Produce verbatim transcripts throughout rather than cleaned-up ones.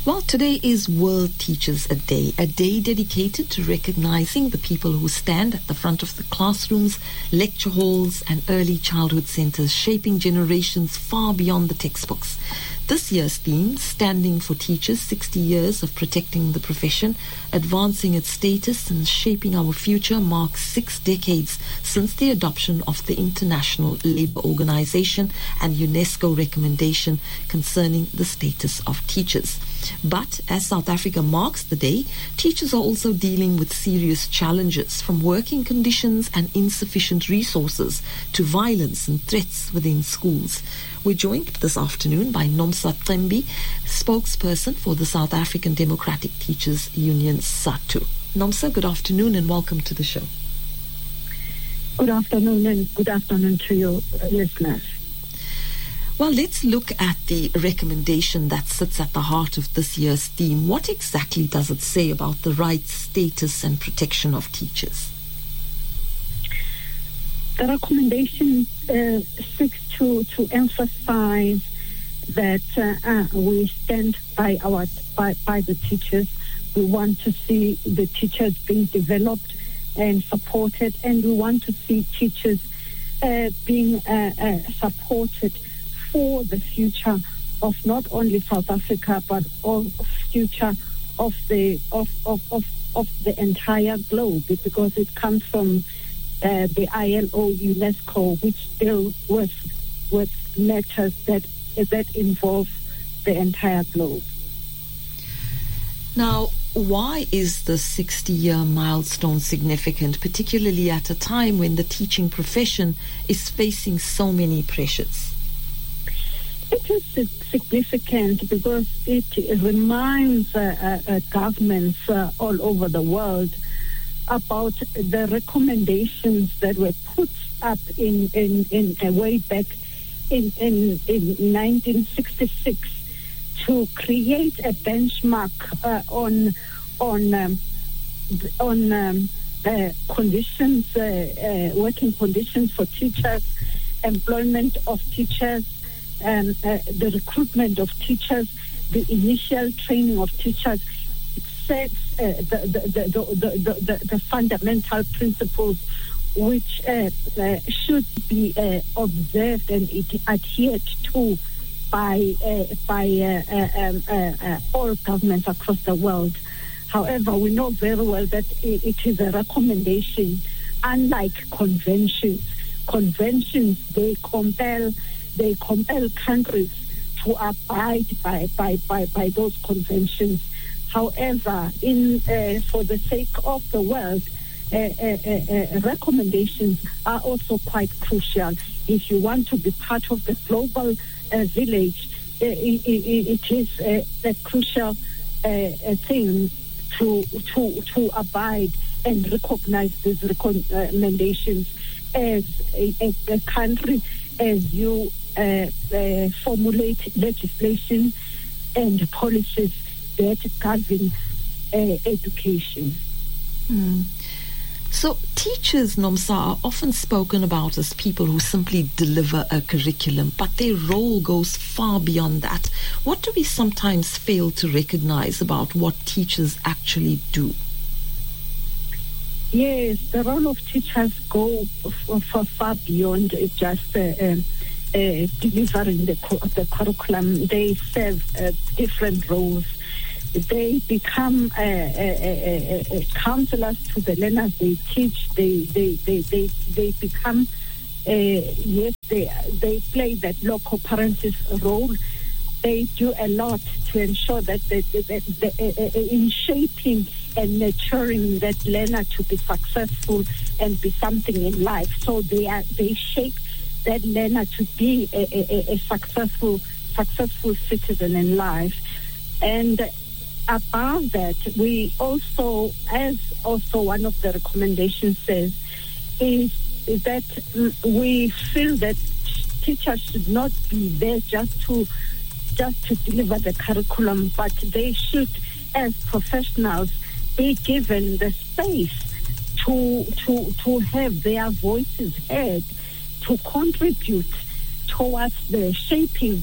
Well, today is World Teachers Day, a day dedicated to recognizing the people who stand at the front of the classrooms, lecture halls, and early childhood centers, shaping generations far beyond the textbooks. This year's theme, Standing for Teachers, sixty years of protecting the profession, advancing its status and shaping our future, marks six decades since the adoption of the International Labour Organization and UNESCO recommendation concerning the status of teachers. But as South Africa marks the day, teachers are also dealing with serious challenges, from working conditions and insufficient resources to violence and threats within schools. We're joined this afternoon by Nomsa Tembi, spokesperson for the South African Democratic Teachers Union, SADTU. Nomsa, good afternoon and welcome to the show. Good afternoon and good afternoon to your listeners. Well, let's look at the recommendation that sits at the heart of this year's theme. What exactly does it say about the rights, status and protection of teachers? The recommendation uh, seeks to, to emphasize that uh, uh, we stand by our by, by the teachers. We want to see the teachers being developed and supported, and we want to see teachers uh, being uh, uh, supported for the future of not only South Africa but of future of the of, of, of, of the entire globe, because it comes from uh, the I L O UNESCO, which deal with with matters that that involve the entire globe. Now, why is the sixty-year milestone significant, particularly at a time when the teaching profession is facing so many pressures? It is significant because it reminds uh, uh, governments uh, all over the world about the recommendations that were put up in, in, in uh, way back in, in, in nineteen sixty-six to create a benchmark uh, on on um, on um, uh, conditions, uh, uh, working conditions for teachers, employment of teachers, Um, uh, the recruitment of teachers, the initial training of teachers. It sets uh, the, the, the, the, the, the, the fundamental principles which uh, uh, should be uh, observed and adhered to by uh, by uh, uh, um, uh, uh, all governments across the world. However, we know very well that it is a recommendation, unlike conventions. Conventions, they compel They compel countries to abide by, by, by, by those conventions. However, in uh, for the sake of the world, uh, uh, uh, recommendations are also quite crucial. If you want to be part of the global uh, village, uh, it, it, it is uh, a crucial uh, thing to, to, to abide and recognize these recommendations as a, a, a country, as you Uh, uh, formulate legislation and policies that govern uh, education. Mm. So teachers, Nomsa, are often spoken about as people who simply deliver a curriculum, but their role goes far beyond that. What do we sometimes fail to recognize about what teachers actually do? Yes, the role of teachers go for, for far beyond just uh, um, Uh, delivering the, the curriculum. They serve uh, different roles. They become uh, uh, uh, uh, counselors to the learners they teach. They they they they, they become uh, yes they they play that local parenting role. They do a lot to ensure that they, they, they, they, uh, in shaping and nurturing that learner to be successful and be something in life. So they are they shape that learner to be a, a, a successful successful citizen in life. And above that, we also, as also one of the recommendations says, is, is that we feel that teachers should not be there just to just to deliver the curriculum, but they should, as professionals, be given the space to to to have their voices heard, to contribute towards the shaping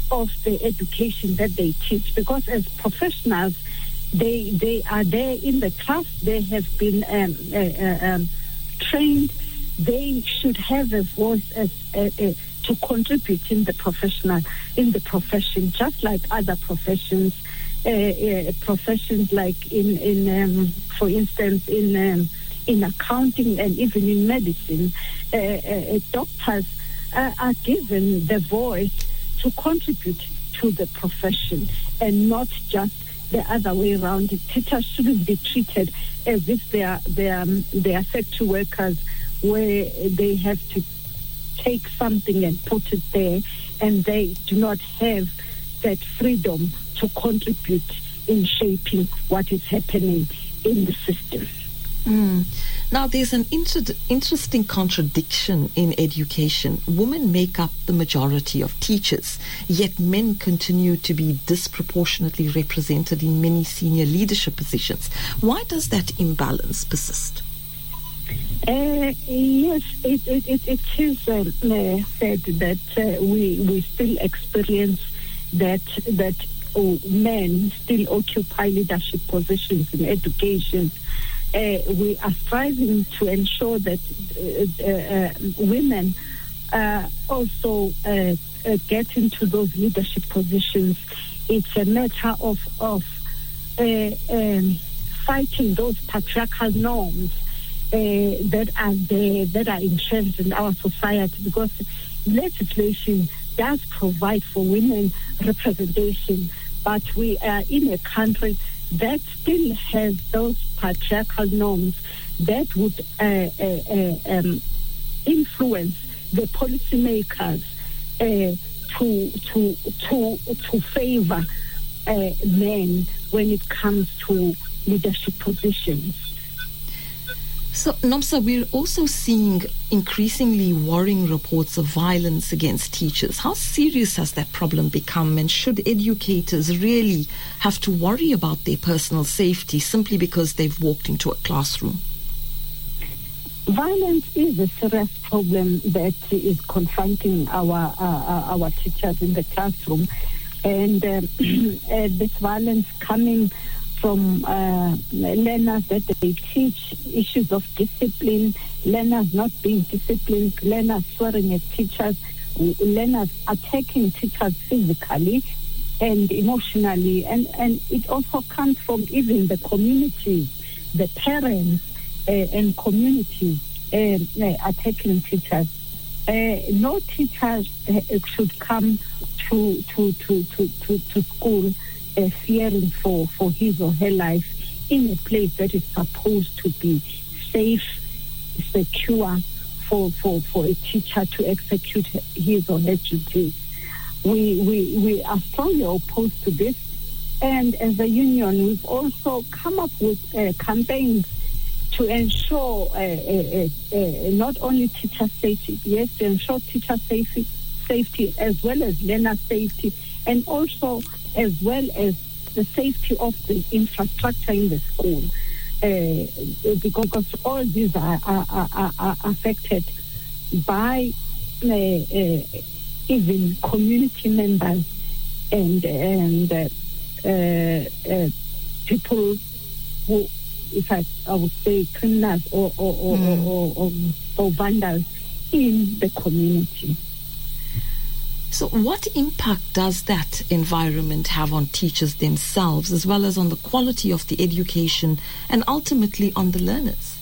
of the education that they teach, because as professionals, they they are there in the class, they have been um, uh, uh, um, trained, they should have a voice as uh, uh, to contribute in the professional, in the profession, just like other professions, uh, uh, professions like in, in um, for instance, in um, in accounting and even in medicine, uh, uh, doctors uh, are given the voice to contribute to the profession, and not just the other way around. The teachers shouldn't be treated as if they are they are they are factory workers, where they have to take something and put it there, and they do not have that freedom to contribute in shaping what is happening in the system. Mm. Now, there's an inter- interesting contradiction in education. Women make up the majority of teachers, yet men continue to be disproportionately represented in many senior leadership positions. Why does that imbalance persist? Uh, yes, it, it, it, it is uh, uh, said that uh, we we still experience that that oh, men still occupy leadership positions in education. Uh, we are striving to ensure that uh, uh, uh, women uh, also uh, uh, get into those leadership positions. It's a matter of of uh, um, fighting those patriarchal norms Uh, that are there, that are entrenched in our society, because legislation does provide for women representation, but we are in a country that still has those patriarchal norms that would uh, uh, uh, um, influence the policymakers uh, to to to to favor uh, men when it comes to leadership positions. So, Nomsa, we're also seeing increasingly worrying reports of violence against teachers. How serious has that problem become, and should educators really have to worry about their personal safety simply because they've walked into a classroom? Violence is a serious problem that is confronting our uh, our teachers in the classroom, and uh, uh, this violence coming from uh, learners that they teach, issues of discipline, learners not being disciplined, learners swearing at teachers, learners attacking teachers physically and emotionally. And, and it also comes from even the community, the parents uh, and community uh, uh, attacking teachers. Uh, no teacher uh, should come to, to, to, to, to, to school Uh, fearing for, for his or her life in a place that is supposed to be safe, secure for, for, for a teacher to execute his or her duties. We, we, we are strongly opposed to this, and as a union, we've also come up with uh, campaigns to ensure uh, uh, uh, not only teacher safety, yes, to ensure teacher safety, safety as well as learner safety, and also as well as the safety of the infrastructure in the school, uh, because all these are, are, are, are affected by uh, uh, even community members and and uh, uh, people who, if I, I would say, criminals or or, or, mm. or, or, or vandals in the community. So what impact does that environment have on teachers themselves, as well as on the quality of the education and ultimately on the learners?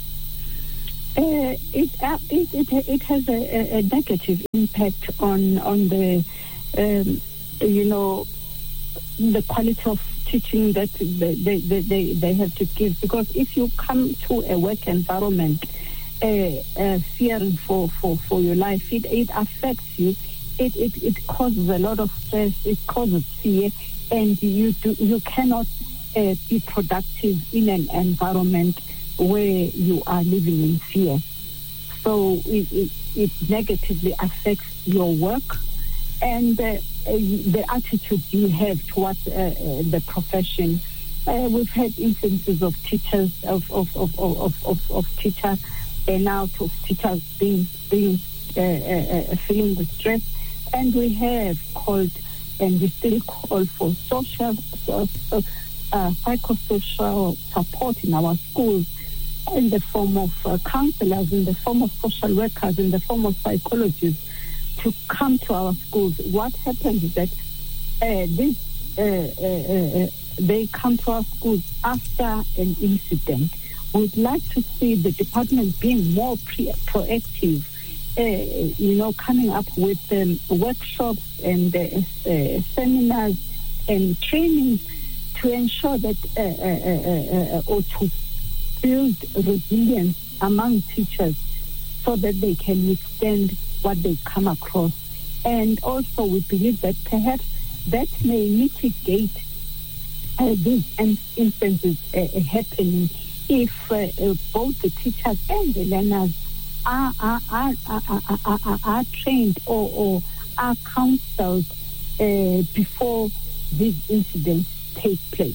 Uh, it, uh, it, it it has a, a negative impact on on the um, you know the quality of teaching that they, they, they, they have to give, because if you come to a work environment uh, uh, fearing for, for, for your life, it, it affects you. It, it it causes a lot of stress. It causes fear, and you do, you cannot uh, be productive in an environment where you are living in fear. So it, it, it negatively affects your work and uh, the attitude you have towards uh, uh, the profession. Uh, we've had instances of teachers of of of of of, of teacher burnout, of teachers being being uh, uh, uh, feeling the stress. And we have called and we still call for social, uh, uh, psychosocial support in our schools, in the form of uh, counselors, in the form of social workers, in the form of psychologists, to come to our schools. What happens is that uh, this, uh, uh, uh, they come to our schools after an incident. We'd like to see the department being more pre- proactive, uh, you know, coming up with um, workshops and uh, uh, seminars and trainings to ensure that, uh, uh, uh, uh, or to build resilience among teachers so that they can withstand what they come across. And also we believe that perhaps that may mitigate uh, these instances uh, happening if uh, uh, both the teachers and the learners are are are are, are, are, are, are trained or, or are counseled uh, before these incidents take place.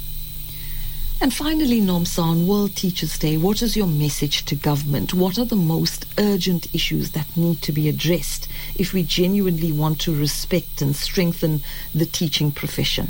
And finally, Nomsa, on World Teachers' Day, what is your message to government? What are the most urgent issues that need to be addressed if we genuinely want to respect and strengthen the teaching profession?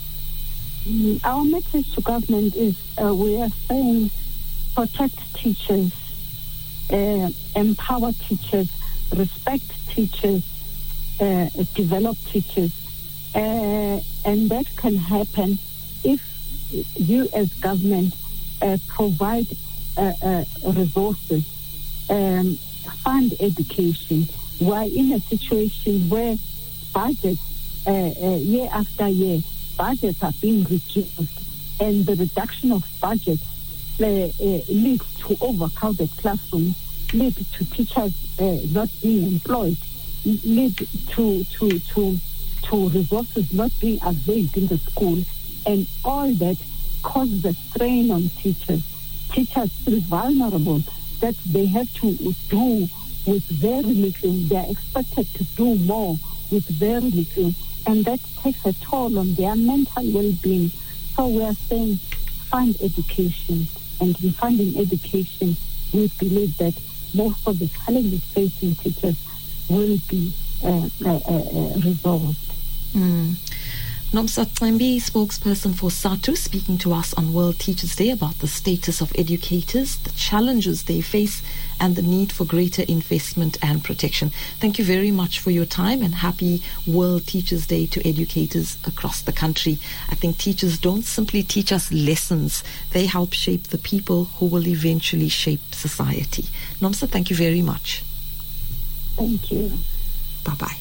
Our message to government is uh, we are saying protect teachers, uh, empower teachers, respect teachers, uh, develop teachers. Uh, and that can happen if you as government uh, provide uh, uh, resources, um, fund education. We're in a situation where budgets, uh, uh, year after year, budgets are being reduced, and the reduction of budgets uh, uh, leads to overcrowded classrooms, leads to teachers uh, not being employed, leads to, to, to, to resources not being availed in the school. And all that causes a strain on teachers. Teachers feel vulnerable, that they have to do with very little. They are expected to do more with very little. And that takes a toll on their mental well-being. So we are saying fund education. And in funding education, we believe that most of the challenges facing teachers will be uh, uh, uh, resolved. Mm. Nomsa Cembi, spokesperson for SADTU, speaking to us on World Teachers' Day about the status of educators, the challenges they face, and the need for greater investment and protection. Thank you very much for your time, and happy World Teachers' Day to educators across the country. I think teachers don't simply teach us lessons, they help shape the people who will eventually shape society. Nomsa, thank you very much. Thank you. Bye-bye.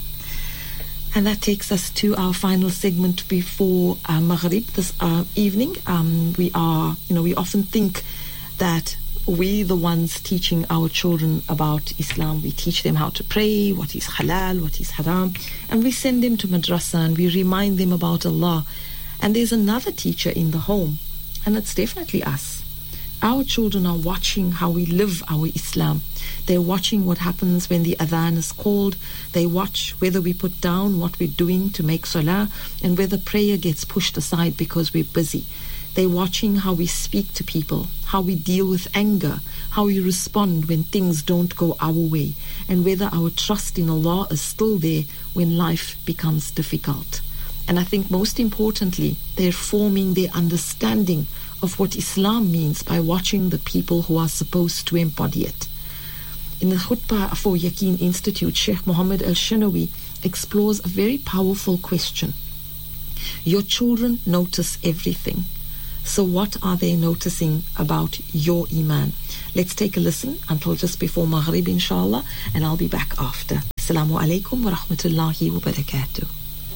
And that takes us to our final segment before uh, Maghrib this uh, evening. Um, we are, you know, we often think that we the ones teaching our children about Islam. We teach them how to pray, what is halal, what is haram, and we send them to madrasa and we remind them about Allah. And there's another teacher in the home, and it's definitely us. Our children are watching how we live our Islam. They're watching what happens when the adhan is called. They watch whether we put down what we're doing to make salah and whether prayer gets pushed aside because we're busy. They're watching how we speak to people, how we deal with anger, how we respond when things don't go our way, and whether our trust in Allah is still there when life becomes difficult. And I think most importantly, they're forming their understanding of what Islam means by watching the people who are supposed to embody it. In the Khutbah for Yaqeen Institute, Sheikh Mohammed Al-Shinawi explores a very powerful question. Your children notice everything. So what are they noticing about your Iman? Let's take a listen until just before Maghrib, inshallah, and I'll be back after. Assalamu alaikum wa rahmatullahi wa barakatuh.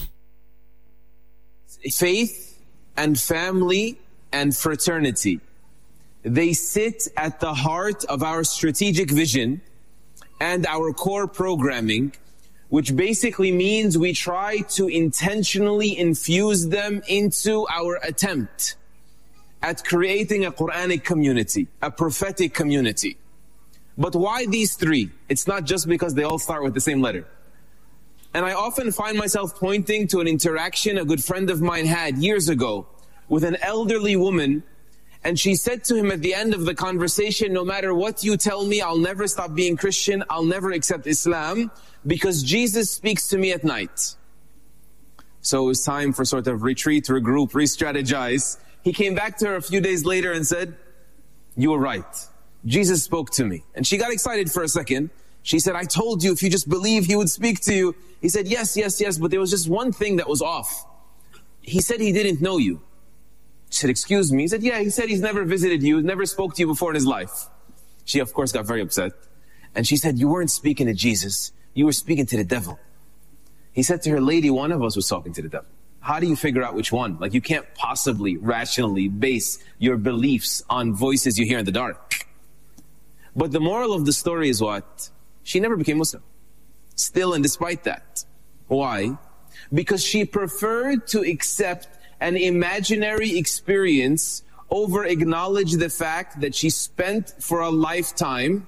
Faith and family and fraternity, they sit at the heart of our strategic vision and our core programming, which basically means we try to intentionally infuse them into our attempt at creating a Quranic community, a prophetic community. But why these three? It's not just because they all start with the same letter. And I often find myself pointing to an interaction a good friend of mine had years ago with an elderly woman, and she said to him at the end of the conversation, no matter what you tell me, I'll never stop being Christian, I'll never accept Islam, because Jesus speaks to me at night. So it was time for sort of retreat, regroup, re-strategize. He came back to her a few days later and said, you were right. Jesus spoke to me. And she got excited for a second. She said, I told you if you just believe he would speak to you. He said, yes, yes, yes, but there was just one thing that was off. He said he didn't know you. She said, excuse me. He said, yeah, he said he's never visited you, never spoke to you before in his life. She, of course, got very upset. And she said, you weren't speaking to Jesus. You were speaking to the devil. He said to her, lady, one of us was talking to the devil. How do you figure out which one? Like, you can't possibly rationally base your beliefs on voices you hear in the dark. But the moral of the story is what? She never became Muslim. Still, and despite that. Why? Because she preferred to accept an imaginary experience over acknowledge the fact that she spent for a lifetime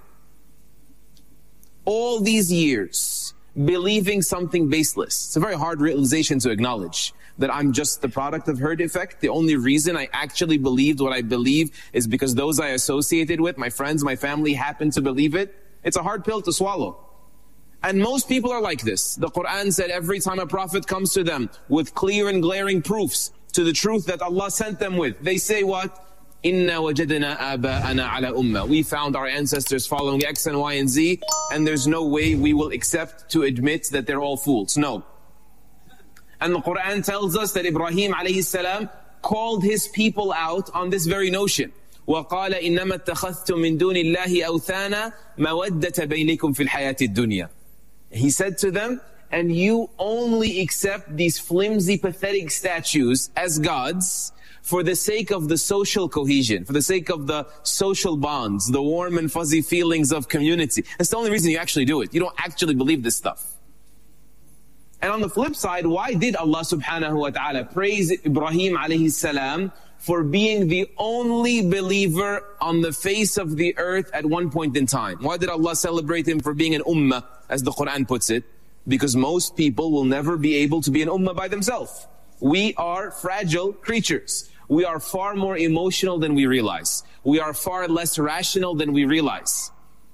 all these years believing something baseless. It's a very hard realization to acknowledge that I'm just the product of herd effect. The only reason I actually believed what I believe is because those I associated with, my friends, my family, happened to believe it. It's a hard pill to swallow. And most people are like this. The Quran said every time a prophet comes to them with clear and glaring proofs to the truth that Allah sent them with, they say what? Inna wajadna aba'ana ala umma. We found our ancestors following X and Y and Z, and there's no way we will accept to admit that they're all fools. No. And the Quran tells us that Ibrahim alayhi salam called his people out on this very notion. وَقَالَ إِنَّمَا اتَّخَذْتُم مِّن دُونِ اللَّهِ أَوْثَانًا مَوَدَّةَ بَيْنِكُمْ فِي الْحَيَاةِ الدُّنْيَا. He said to them, and you only accept these flimsy, pathetic statues as gods for the sake of the social cohesion, for the sake of the social bonds, the warm and fuzzy feelings of community. That's the only reason you actually do it. You don't actually believe this stuff. And on the flip side, why did Allah subhanahu wa ta'ala praise Ibrahim alayhi salam for being the only believer on the face of the earth at one point in time? Why did Allah celebrate him for being an ummah, as the Quran puts it? Because most people will never be able to be an ummah by themselves. We are fragile creatures. We are far more emotional than we realize. We are far less rational than we realize.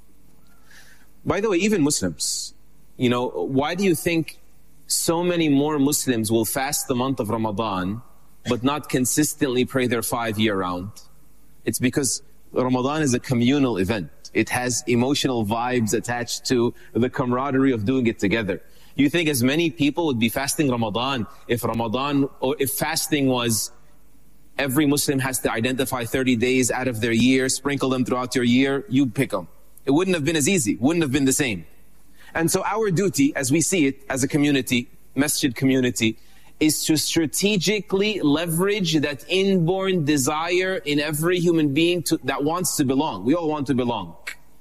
By the way, even Muslims, you know, why do you think so many more Muslims will fast the month of Ramadan but not consistently pray their five year round? It's because Ramadan is a communal event. It has emotional vibes attached to the camaraderie of doing it together. You think as many people would be fasting Ramadan if Ramadan, or if fasting was every Muslim has to identify thirty days out of their year, sprinkle them throughout your year, you pick them. It wouldn't have been as easy, wouldn't have been the same. And so our duty, as we see it as a community, masjid community, is to strategically leverage that inborn desire in every human being to, that wants to belong. We all want to belong.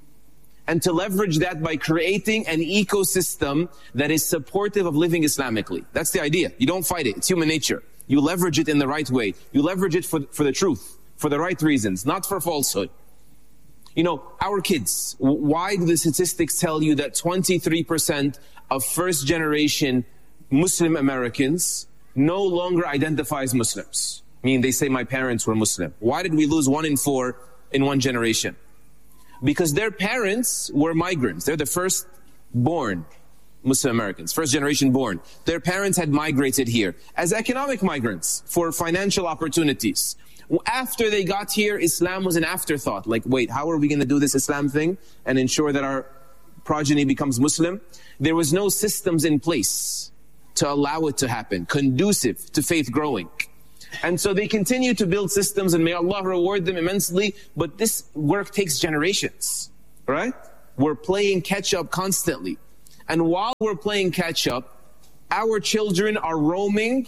And to leverage that by creating an ecosystem that is supportive of living Islamically. That's the idea. You don't fight it. It's human nature. You leverage it in the right way. You leverage it for, for the truth, for the right reasons, not for falsehood. You know, our kids, why do the statistics tell you that twenty-three percent of first generation Muslim Americans no longer identify as Muslims? I mean, they say my parents were Muslim. Why did we lose one in four in one generation? Because their parents were migrants. They're the first born Muslim Americans, first generation born. Their parents had migrated here as economic migrants for financial opportunities. After they got here, Islam was an afterthought. Like, wait, how are we going to do this Islam thing and ensure that our progeny becomes Muslim? There was no systems in place to allow it to happen, conducive to faith growing. And so they continue to build systems, and may Allah reward them immensely, but this work takes generations, right? We're playing catch up constantly. And while we're playing catch up, our children are roaming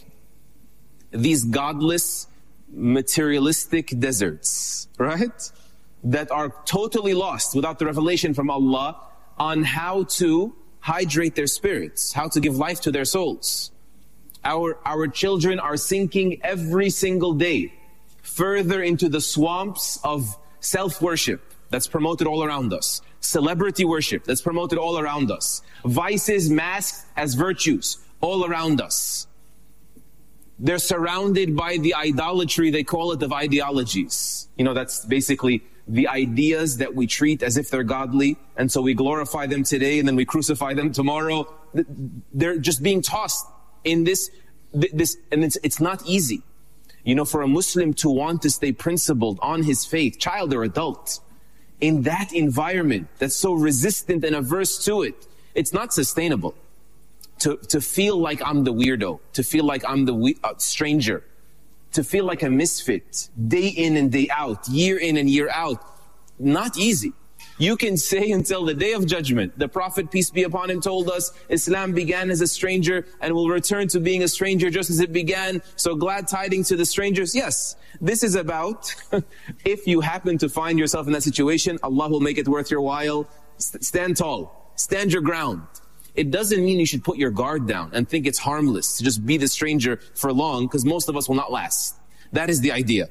these godless, materialistic deserts, right? That are totally lost without the revelation from Allah on how to hydrate their spirits, how to give life to their souls. Our, our children are sinking every single day further into the swamps of self-worship that's promoted all around us. Celebrity worship that's promoted all around us. Vices masked as virtues all around us. They're surrounded by the idolatry, they call it, of ideologies. You know, that's basically the ideas that we treat as if they're godly, and so we glorify them today and then we crucify them tomorrow. They're just being tossed in this this, and it's, it's not easy. You know, for a Muslim to want to stay principled on his faith, child or adult, in that environment that's so resistant and averse to it, it's not sustainable. To, to feel like I'm the weirdo, to feel like I'm the we, uh, stranger, to feel like a misfit, day in and day out, year in and year out, not easy. You can say until the day of judgment, the Prophet, peace be upon him, told us, Islam began as a stranger and will return to being a stranger just as it began. So glad tidings to the strangers. Yes, this is about, if you happen to find yourself in that situation, Allah will make it worth your while. Stand tall, stand your ground. It doesn't mean you should put your guard down and think it's harmless to just be the stranger for long, because most of us will not last. That is the idea.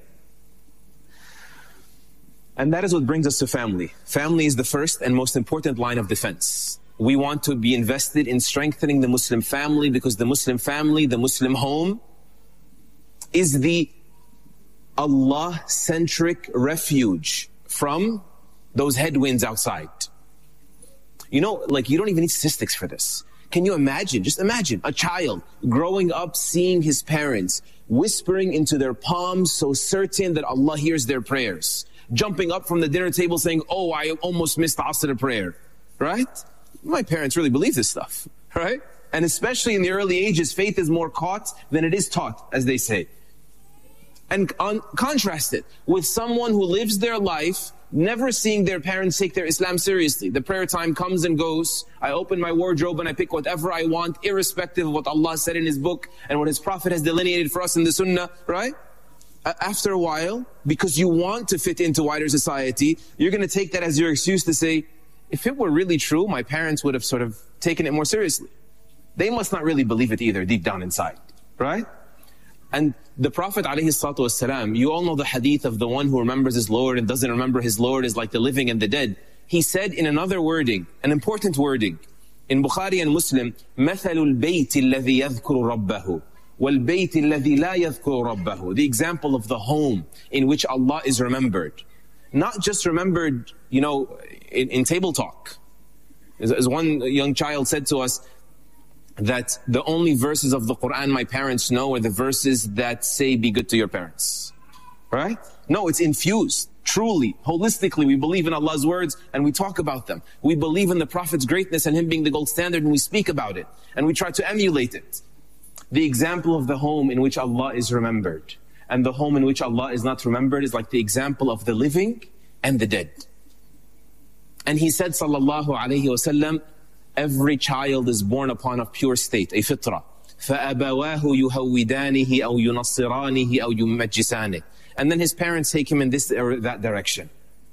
And that is what brings us to family. Family is the first and most important line of defense. We want to be invested in strengthening the Muslim family, because the Muslim family, the Muslim home, is the Allah-centric refuge from those headwinds outside. You know, like, you don't even need statistics for this. Can you imagine, just imagine, a child growing up seeing his parents whispering into their palms, so certain that Allah hears their prayers, jumping up from the dinner table saying, oh, I almost missed the Asr prayer, right? My parents really believe this stuff, right? And especially in the early ages, faith is more caught than it is taught, as they say. And on, contrast it with someone who lives their life never seeing their parents take their Islam seriously. The prayer time comes and goes. I open my wardrobe and I pick whatever I want, irrespective of what Allah said in His book and what His Prophet has delineated for us in the Sunnah, right? After a while, because you want to fit into wider society, you're going to take that as your excuse to say, if it were really true, my parents would have sort of taken it more seriously. They must not really believe it either, deep down inside, right? And the Prophet ﷺ, you all know the hadith of the one who remembers his Lord and doesn't remember his Lord is like the living and the dead. He said in another wording, an important wording, in Bukhari and Muslim, مَثَلُ الْبَيْتِ الَّذِي يَذْكُرُ رَبَّهُ وَالْبَيْتِ الَّذِي لَا يَذْكُرُ رَبَّهُ. The example of the home in which Allah is remembered. Not just remembered, you know, in, in table talk. As, as one young child said to us, that the only verses of the Quran my parents know are the verses that say, be good to your parents. Right? No, it's infused. Truly, holistically, we believe in Allah's words and we talk about them. We believe in the Prophet's greatness and Him being the gold standard, and we speak about it. And we try to emulate it. The example of the home in which Allah is remembered and the home in which Allah is not remembered is like the example of the living and the dead. And He said, sallallahu alayhi wasallam, every child is born upon a pure state, a fitrah. فَأَبَوَاهُ يُهَوِّدَانِهِ أَوْ يُنَصِّرَانِهِ أَوْ يُمَجِّسَانِهِ. And then his parents take him in this or that direction.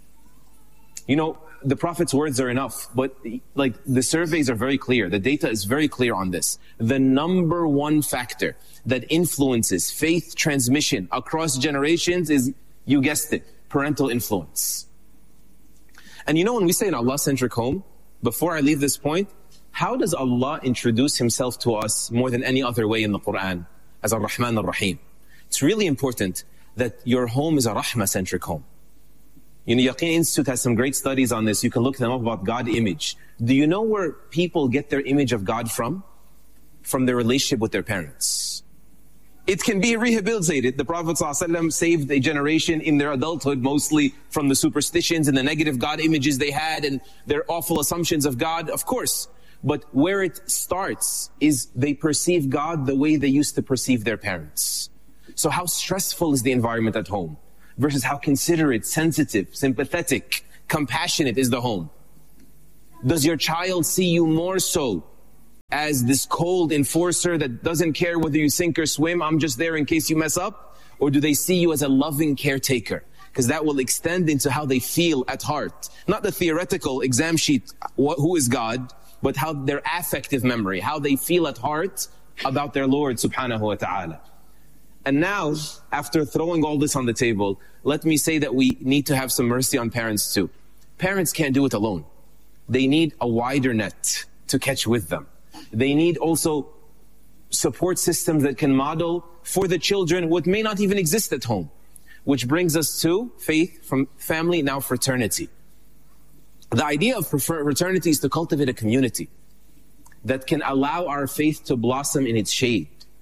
You know, the Prophet's words are enough, but like the surveys are very clear. The data is very clear on this. The number one factor that influences faith transmission across generations is, you guessed it, parental influence. And you know, when we say an Allah-centric home, before I leave this point, how does Allah introduce Himself to us more than any other way in the Quran? As Ar-Rahman Ar-Rahim. It's really important that your home is a Rahmah-centric home. You know, Yaqeen Institute has some great studies on this. You can look them up about God image. Do you know where people get their image of God from? From their relationship with their parents. It can be rehabilitated. The Prophet ﷺ saved a generation in their adulthood mostly from the superstitions and the negative God images they had and their awful assumptions of God, of course. But where it starts is they perceive God the way they used to perceive their parents. So how stressful is the environment at home versus how considerate, sensitive, sympathetic, compassionate is the home? Does your child see you more so as this cold enforcer that doesn't care whether you sink or swim, I'm just there in case you mess up? Or do they see you as a loving caretaker? Because that will extend into how they feel at heart. Not the theoretical exam sheet, who is God, but how their affective memory, how they feel at heart about their Lord subhanahu wa ta'ala. And now, after throwing all this on the table, let me say that we need to have some mercy on parents too. Parents can't do it alone. They need a wider net to catch with them. They need also support systems that can model for the children what may not even exist at home. Which brings us to faith from family, now fraternity. The idea of fraternity is to cultivate a community that can allow our faith to blossom in its shade.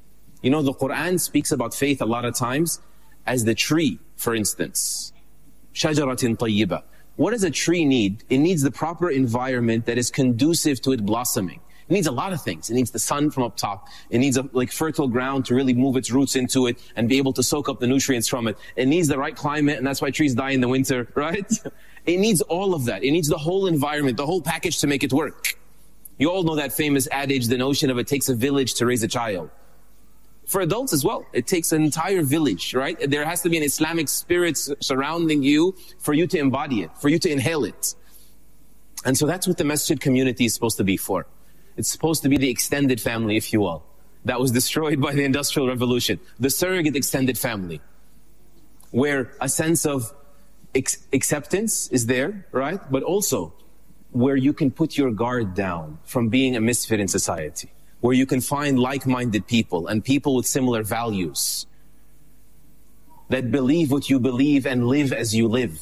You know, the Quran speaks about faith a lot of times as the tree, for instance. شَجَرَةٍ طَيِّبَةٍ. What does a tree need? It needs the proper environment that is conducive to it blossoming. It needs a lot of things. It needs the sun from up top. It needs a like fertile ground to really move its roots into it and be able to soak up the nutrients from it. It needs the right climate, and that's why trees die in the winter, right? It needs all of that. It needs the whole environment, the whole package to make it work. You all know that famous adage, the notion of it takes a village to raise a child. For adults as well, it takes an entire village, right? There has to be an Islamic spirit surrounding you for you to embody it, for you to inhale it. And so that's what the masjid community is supposed to be for. It's supposed to be the extended family, if you will, that was destroyed by the Industrial Revolution. The surrogate extended family, where a sense of ex- acceptance is there, right? But also where you can put your guard down from being a misfit in society, where you can find like-minded people and people with similar values that believe what you believe and live as you live.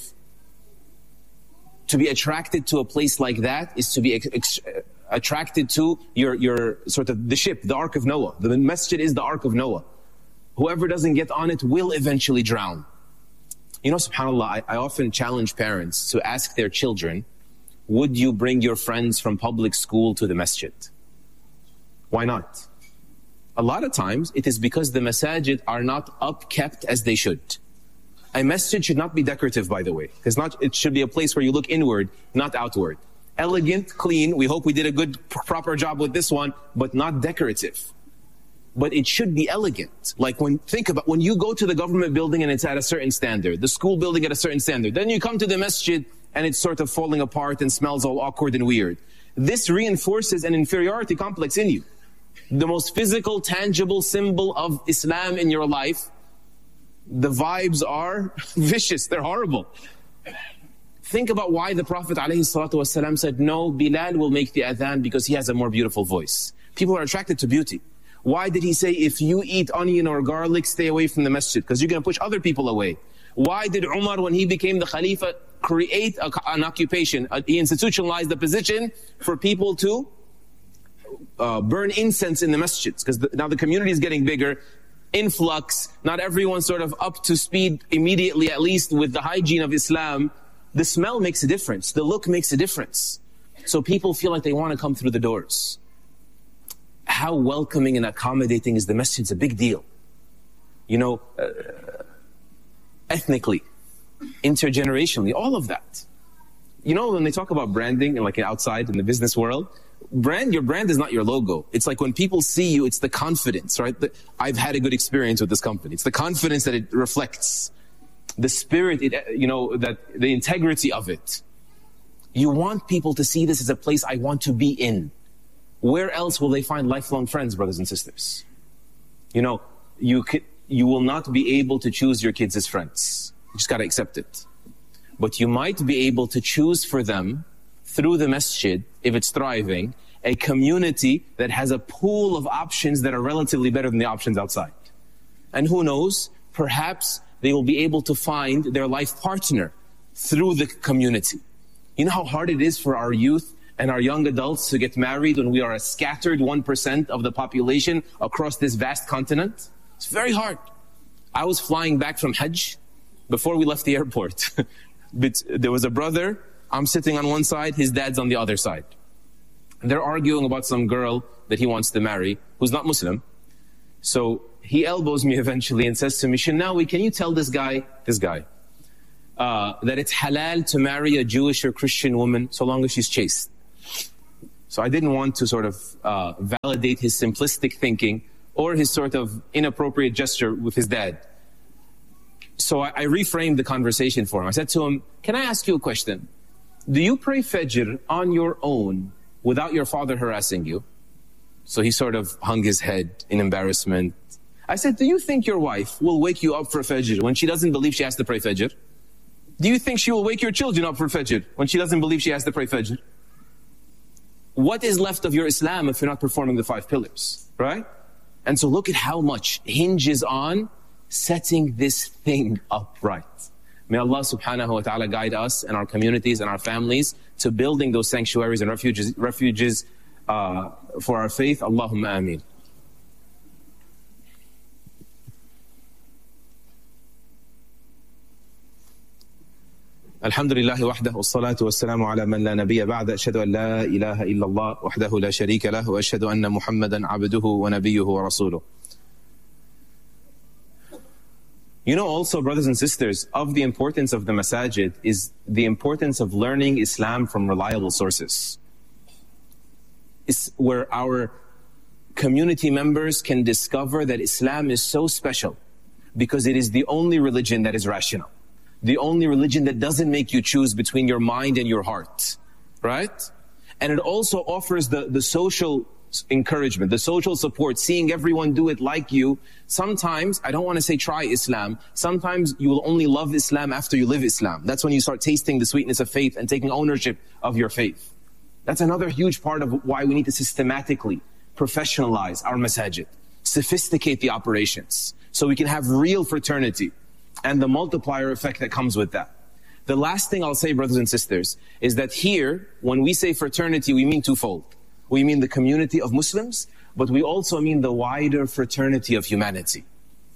To be attracted to a place like that is to be ex- ex- attracted to your, your sort of the ship, the Ark of Noah. The masjid is the Ark of Noah. Whoever doesn't get on it will eventually drown. You know, subhanAllah, I, I often challenge parents to ask their children, would you bring your friends from public school to the masjid? Why not? A lot of times it is because the masajid are not upkept as they should. A masjid should not be decorative, by the way. It's not, it should be a place where you look inward, not outward. Elegant, clean, we hope we did a good, proper job with this one, but not decorative. But it should be elegant. Like when, think about, when you go to the government building and it's at a certain standard, the school building at a certain standard, then you come to the masjid and it's sort of falling apart and smells all awkward and weird. This reinforces an inferiority complex in you. The most physical, tangible symbol of Islam in your life, the vibes are vicious, they're horrible. Think about why the Prophet ﷺ said, no, Bilal will make the adhan because he has a more beautiful voice. People are attracted to beauty. Why did he say, if you eat onion or garlic, stay away from the masjid? Because you're going to push other people away. Why did Umar, when he became the Khalifa, create a, an occupation? Uh, he institutionalized the position for people to uh, burn incense in the masjids. Because now the community is getting bigger, influx, not everyone's sort of up to speed immediately, at least with the hygiene of Islam. The smell makes a difference. The look makes a difference. So people feel like they want to come through the doors. How welcoming and accommodating is the masjid? It's a big deal. You know, uh, ethnically, intergenerationally, all of that. You know, when they talk about branding and like outside in the business world, brand, your brand is not your logo. It's like when people see you, it's the confidence, right? The, I've had a good experience with this company. It's the confidence that it reflects. The spirit, it, you know, that the integrity of it. You want people to see this as a place I want to be in. Where else will they find lifelong friends, brothers and sisters? You know, you can, you will not be able to choose your kids as friends. You just got to accept it. But you might be able to choose for them, through the masjid, if it's thriving, a community that has a pool of options that are relatively better than the options outside. And who knows, perhaps they will be able to find their life partner through the community. You know how hard it is for our youth and our young adults to get married when we are a scattered one percent of the population across this vast continent? It's very hard. I was flying back from Hajj before we left the airport. But there was a brother, I'm sitting on one side, his dad's on the other side. They're arguing about some girl that he wants to marry who's not Muslim. So he elbows me eventually and says to me, Shinawi, can you tell this guy, this guy, uh, that it's halal to marry a Jewish or Christian woman so long as she's chaste? So I didn't want to sort of uh, validate his simplistic thinking or his sort of inappropriate gesture with his dad. So I, I reframed the conversation for him. I said to him, can I ask you a question? Do you pray Fajr on your own without your father harassing you? So he sort of hung his head in embarrassment. I said, do you think your wife will wake you up for Fajr when she doesn't believe she has to pray Fajr? Do you think she will wake your children up for Fajr when she doesn't believe she has to pray Fajr? What is left of your Islam if you're not performing the five pillars, right? And so look at how much hinges on setting this thing up right. May Allah subhanahu wa ta'ala guide us and our communities and our families to building those sanctuaries and refuges, refuges uh, for our faith. Allahumma ameen. Alhamdulillah wahdah, wassalatu wassalamu ala man la nabiyya ba'da, ashhadu an la ilaha illallah wahdahu la sharika lah, wa ashhadu anna Muhammadan abduhu wa nabiyyuhu wa rasuluh. You know also, brothers and sisters, of the importance of the masajid is the importance of learning Islam from reliable sources. It's where our community members can discover that Islam is so special because it is the only religion that is rational. The only religion that doesn't make you choose between your mind and your heart, right? And it also offers the, the social encouragement, the social support, seeing everyone do it like you. Sometimes, I don't want to say try Islam, sometimes you will only love Islam after you live Islam. That's when you start tasting the sweetness of faith and taking ownership of your faith. That's another huge part of why we need to systematically professionalize our masajid, sophisticate the operations, so we can have real fraternity and the multiplier effect that comes with that. The last thing I'll say, brothers and sisters, is that here, when we say fraternity, we mean twofold. We mean the community of Muslims, but we also mean the wider fraternity of humanity.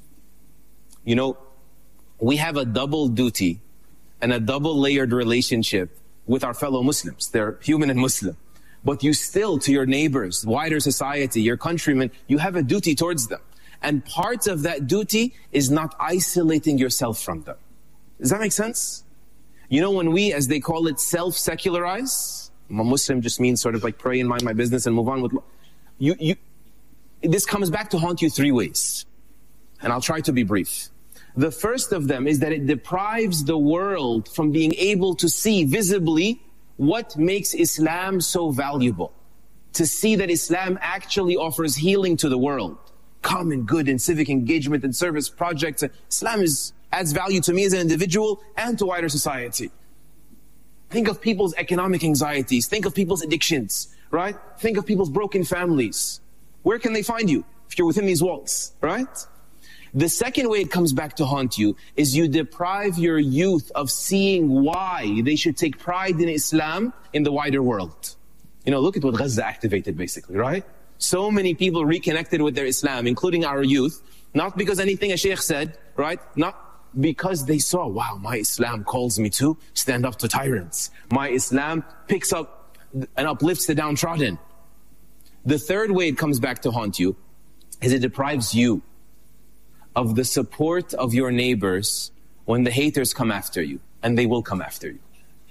You know, we have a double duty and a double layered relationship with our fellow Muslims. They're human and Muslim. But you still, to your neighbors, wider society, your countrymen, you have a duty towards them. And part of that duty is not isolating yourself from them. Does that make sense? You know, when we, as they call it, self-secularize, a Muslim just means sort of like pray and mind my business and move on with life. You, you, this comes back to haunt you three ways. And I'll try to be brief. The first of them is that it deprives the world from being able to see visibly what makes Islam so valuable. To see that Islam actually offers healing to the world. Common good and civic engagement and service projects. Islam is, adds value to me as an individual and to wider society. Think of people's economic anxieties. Think of people's addictions, right? Think of people's broken families. Where can they find you if you're within these walls, right? The second way it comes back to haunt you is you deprive your youth of seeing why they should take pride in Islam in the wider world. You know, look at what Gaza activated basically, right? So many people reconnected with their Islam, including our youth, not because anything a sheikh said, right? Not because they saw, wow, my Islam calls me to stand up to tyrants. My Islam picks up and uplifts the downtrodden. The third way it comes back to haunt you is it deprives you of the support of your neighbors when the haters come after you, and they will come after you.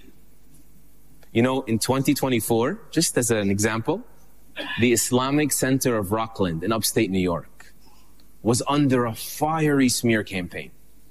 You know, in twenty twenty-four, just as an example, the Islamic Center of Rockland in upstate New York was under a fiery smear campaign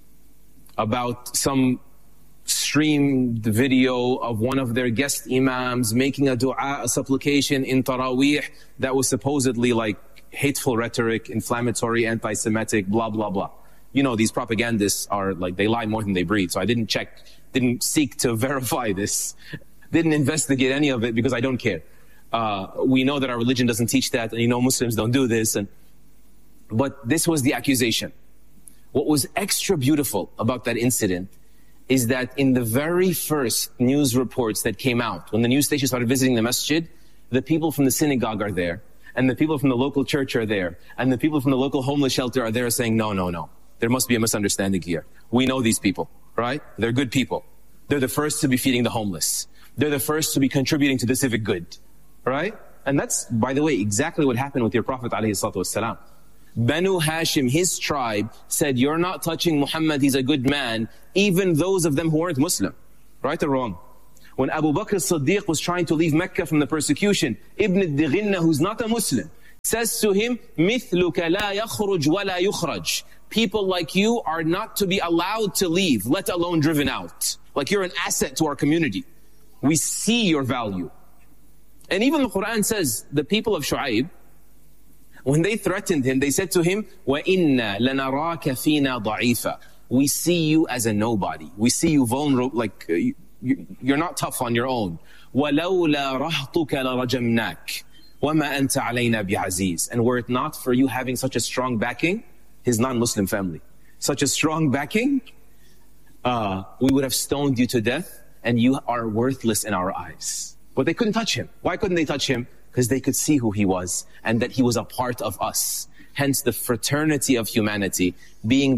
about some streamed video of one of their guest imams making a dua, a supplication in Taraweeh that was supposedly like hateful rhetoric, inflammatory, anti-Semitic, blah, blah, blah. You know, these propagandists are like, they lie more than they breathe. So I didn't check, didn't seek to verify this, didn't investigate any of it because I don't care. Uh, we know that our religion doesn't teach that, and you know Muslims don't do this. And but this was the accusation. What was extra beautiful about that incident is that in the very first news reports that came out, when the news station started visiting the masjid, the people from the synagogue are there, and the people from the local church are there, and the people from the local homeless shelter are there saying, no, no, no. There must be a misunderstanding here. We know these people, right? They're good people. They're the first to be feeding the homeless. They're the first to be contributing to the civic good, right? And that's, by the way, exactly what happened with your Prophet ﷺ. Banu Hashim, his tribe, said, you're not touching Muhammad, he's a good man, even those of them who weren't Muslim. Right or wrong? When Abu Bakr as-Siddiq was trying to leave Mecca from the persecution, Ibn al-Dighinna, who's not a Muslim, says to him, مِثْلُكَ لَا يَخْرُجْ وَلَا يُخْرَجْ. People like you are not to be allowed to leave, let alone driven out. Like you're an asset to our community. We see your value. And even the Quran says, the people of Shu'aib, when they threatened him, they said to him, وَإِنَّا لَنَرَاكَ فِينَا ضَعِيفًا. We see you as a nobody. We see you vulnerable, like uh, you, you're not tough on your own. وَلَوْلَا رَهْطُكَ لَرَجَمْنَاكَ وَمَا أَنْتَ عَلَيْنَا بِعَزِيزٍ. And were it not for you having such a strong backing, his non-Muslim family, such a strong backing, uh, we would have stoned you to death, and you are worthless in our eyes. But they couldn't touch him. Why couldn't they touch him? Because they could see who he was, and that he was a part of us. Hence the fraternity of humanity, being that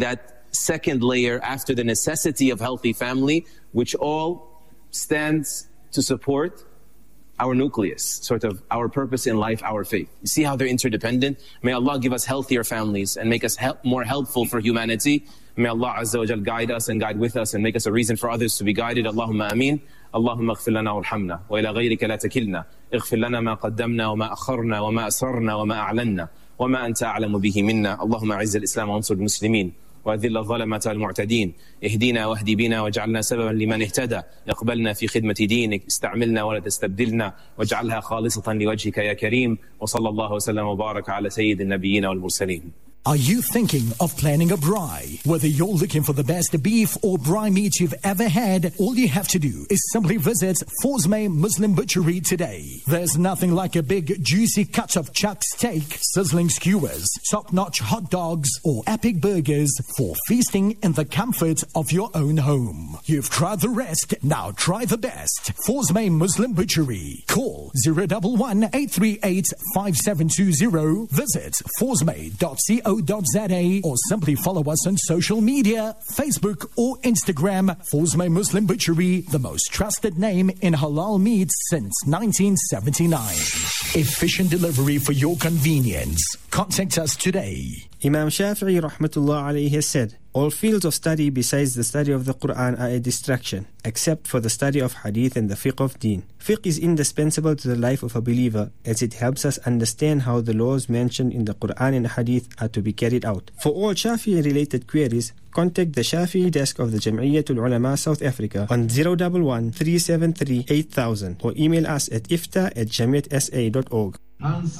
second layer after the necessity of healthy family, which all stands to support our nucleus, sort of our purpose in life, our faith. You see how they're interdependent? May Allah give us healthier families and make us help, more helpful for humanity. May Allah Azza wa Jal guide us and guide with us and make us a reason for others to be guided. Allahumma ameen. اللهم اغفر لنا وارحمنا وإلى غيرك لا تكلنا اغفر لنا ما قدمنا وما أخرنا وما أسررنا وما أعلنا وما أنت أعلم به منا اللهم أعز الإسلام وانصر المسلمين وأذل الظلمة والمعتدين اهدنا واهدي بنا واجعلنا سببا لمن اهتدى اقبلنا في خدمة دينك استعملنا ولا تستبدلنا واجعلها خالصة لوجهك يا كريم وصلى الله وسلم وبارك على سيد النبيين والمرسلين. Are you thinking of planning a braai? Whether you're looking for the best beef or braai meat you've ever had, all you have to do is simply visit Forsmay Muslim Butchery today. There's nothing like a big, juicy cut of chuck steak, sizzling skewers, top-notch hot dogs, or epic burgers for feasting in the comfort of your own home. You've tried the rest, now try the best. Forsmay Muslim Butchery. Call zero one one, eight three eight, five seven two zero. Visit forsmay dot co dot za or simply follow us on social media, Facebook or Instagram. Forsmay Muslim Butchery, the most trusted name in halal meat since nineteen seventy-nine. Efficient delivery for your convenience. Contact us today. Imam Shafi'i rahmatullah alayhi has said, all fields of study besides the study of the Quran are a distraction, except for the study of hadith and the fiqh of deen. Fiqh is indispensable to the life of a believer as it helps us understand how the laws mentioned in the Quran and hadith are to be carried out. For all Shafi'i related queries, contact the Shafi'i desk of the Jam'iyyatul Ulama South Africa on zero one one, three seven three, eight thousand or email us at ifta at jamiat s a dot org.